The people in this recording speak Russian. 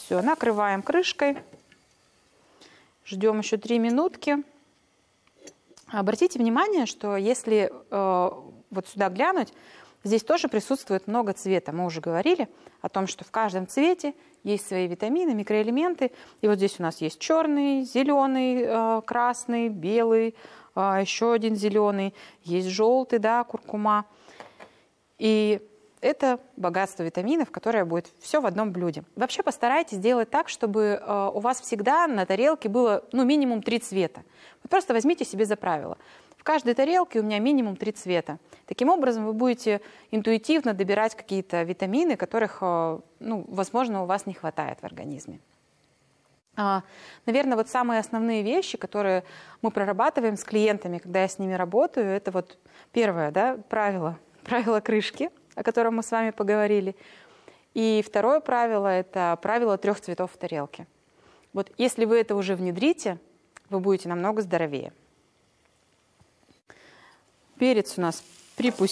Все, накрываем крышкой. Ждем еще 3 минутки. Обратите внимание, что если вот сюда глянуть, здесь тоже присутствует много цвета. Мы уже говорили о том, что в каждом цвете есть свои витамины, микроэлементы. И вот здесь у нас есть черный, зеленый, красный, белый, еще один зеленый, есть желтый, да, куркума. И это богатство витаминов, которое будет все в одном блюде. Вообще постарайтесь сделать так, чтобы у вас всегда на тарелке было минимум 3 цвета. Вы просто возьмите себе за правило. В каждой тарелке у меня минимум 3 цвета. Таким образом вы будете интуитивно добирать какие-то витамины, которых, возможно, у вас не хватает в организме. Наверное, вот самые основные вещи, которые мы прорабатываем с клиентами, когда я с ними работаю, это вот первое, да, правило крышки, о котором мы с вами поговорили. И второе правило – это правило 3 цветов в тарелке. Вот если вы это уже внедрите, вы будете намного здоровее. Перец у нас припустил.